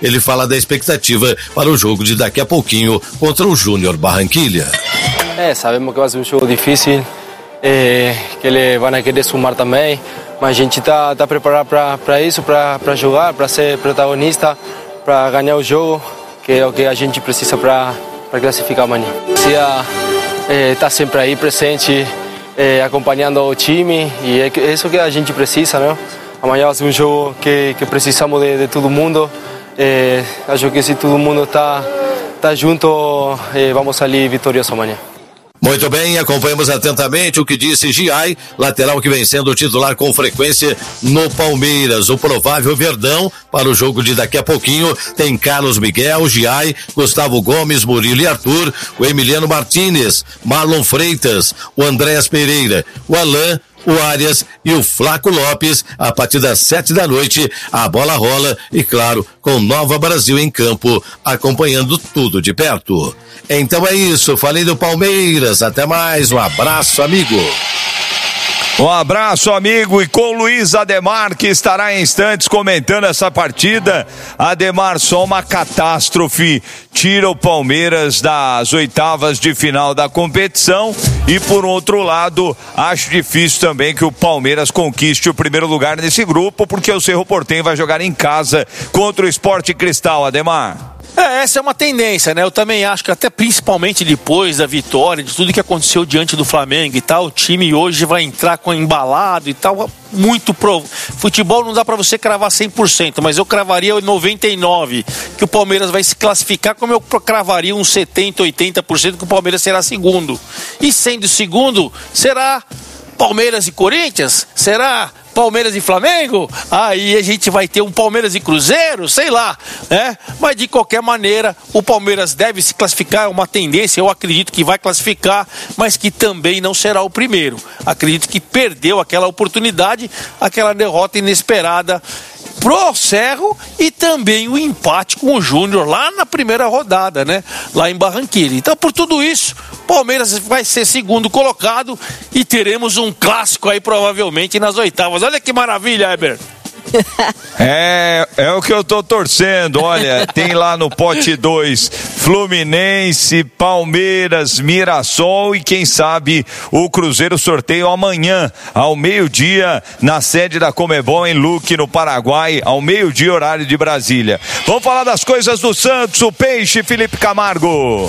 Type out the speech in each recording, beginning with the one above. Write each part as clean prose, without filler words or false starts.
ele fala da expectativa para o jogo de daqui a pouquinho contra o Júnior Barranquilla. Sabemos que vai ser um jogo difícil, que eles vão querer sumar também, mas a gente está preparado para isso, para jogar, para ser protagonista, para ganhar o jogo, que é o que a gente precisa para classificar amanhã. Está sempre aí presente, acompanhando o time, e é isso que a gente precisa, né? Amanhã vai ser um jogo que precisamos de todo mundo. Acho que se todo mundo está junto, vamos sair vitoriosos amanhã. Muito bem, acompanhamos atentamente o que disse Giai, lateral que vem sendo titular com frequência no Palmeiras. O provável Verdão para o jogo de daqui a pouquinho tem Carlos Miguel, Giai, Gustavo Gomes, Murilo e Arthur, o Emiliano Martínez, Marlon Freitas, o Andréas Pereira, o Alain, o Arias e o Flaco Lopes. A partir das 7h, a bola rola e, claro, com Nova Brasil em campo, acompanhando tudo de perto. Então é isso, falei do Palmeiras, até mais, um abraço, amigo. Um abraço, amigo, e com Luiz Ademar, que estará em instantes comentando essa partida. Ademar, só uma catástrofe tira o Palmeiras das oitavas de final da competição, e por outro lado, acho difícil também que o Palmeiras conquiste o primeiro lugar nesse grupo, porque o Cerro Porteño vai jogar em casa contra o Sport Cristal, Ademar. Essa é uma tendência, né? Eu também acho que até principalmente depois da vitória, de tudo que aconteceu diante do Flamengo e tal, o time hoje vai entrar com embalado e tal, futebol não dá pra você cravar 100%, mas eu cravaria 99% que o Palmeiras vai se classificar, como eu cravaria uns 70%, 80% que o Palmeiras será segundo. E sendo segundo, será Palmeiras e Corinthians? Será Palmeiras e Flamengo? Aí a gente vai ter um Palmeiras e Cruzeiro, sei lá, né? Mas de qualquer maneira, o Palmeiras deve se classificar, é uma tendência, eu acredito que vai classificar, mas que também não será o primeiro. Acredito que perdeu aquela oportunidade, aquela derrota inesperada pro Cerro, e também o empate com o Júnior lá na primeira rodada, né? Lá em Barranquilla. Então, por tudo isso, Palmeiras vai ser segundo colocado e teremos um clássico aí provavelmente nas oitavas. Olha que maravilha, Heber. É o que eu tô torcendo. Olha, tem lá no pote 2 Fluminense, Palmeiras, Mirassol e quem sabe o Cruzeiro. Sorteio amanhã ao meio-dia na sede da Conmebol em Luque, no Paraguai, ao meio-dia, horário de Brasília. Vamos falar das coisas do Santos, o Peixe, Felipe Camargo.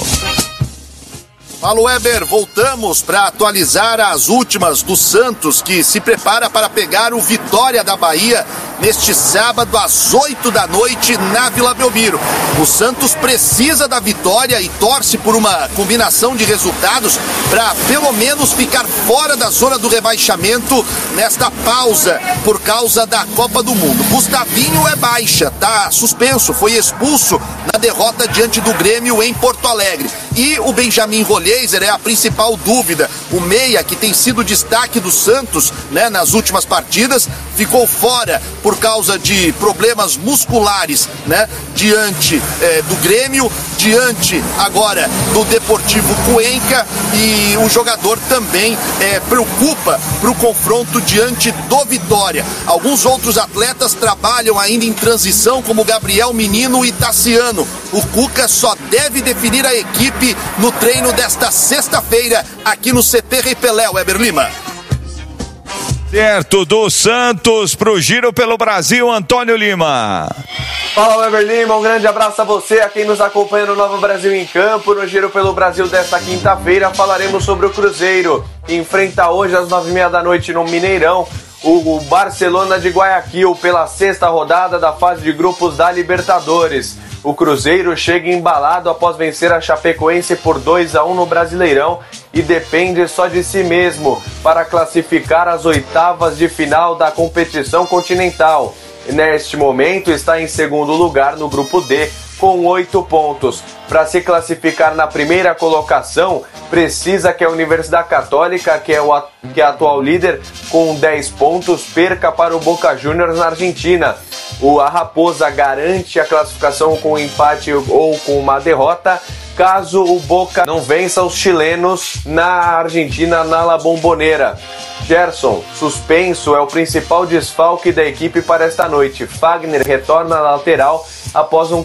Fala, Weber, voltamos para atualizar as últimas do Santos, que se prepara para pegar o Vitória da Bahia neste sábado às 20h na Vila Belmiro. O Santos precisa da vitória e torce por uma combinação de resultados para pelo menos ficar fora da zona do rebaixamento nesta pausa por causa da Copa do Mundo. Gustavinho é baixa, tá suspenso, foi expulso na derrota diante do Grêmio em Porto Alegre. E o Benjamin Rollheiser é a principal dúvida. O meia, que tem sido destaque do Santos, né, nas últimas partidas, ficou fora por causa de problemas musculares, né, diante do Grêmio, diante agora do Deportivo Cuenca, e o jogador também preocupa para o confronto diante do Vitória. Alguns outros atletas trabalham ainda em transição, como Gabriel Menino e Tassiano. O Cuca só deve definir a equipe no treino desta sexta-feira aqui no CT Rei Pelé, Weber Lima. Certo, do Santos pro Giro pelo Brasil, Antônio Lima. Fala, Weber Lima, um grande abraço a você, a quem nos acompanha no Nova Brasil em Campo. No Giro pelo Brasil desta quinta-feira falaremos sobre o Cruzeiro, que enfrenta hoje às 21h no Mineirão o Barcelona de Guayaquil pela sexta rodada da fase de grupos da Libertadores. O Cruzeiro chega embalado após vencer a Chapecoense por 2-1 no Brasileirão e depende só de si mesmo para classificar as oitavas de final da competição continental. Neste momento está em segundo lugar no grupo D com 8 pontos. Para se classificar na primeira colocação, precisa que a Universidade Católica, que é a atual líder, com 10 pontos, perca para o Boca Juniors na Argentina. A Raposa garante a classificação com um empate ou com uma derrota, caso o Boca não vença os chilenos na Argentina, na La Bombonera. Gerson, suspenso, é o principal desfalque da equipe para esta noite. Fagner retorna na lateral após um